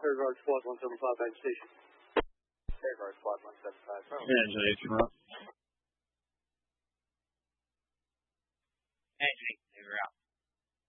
Air Guard Squad 175 back station. Air Guard Squad 175. Engine 8, come up. Engine 8, you're out.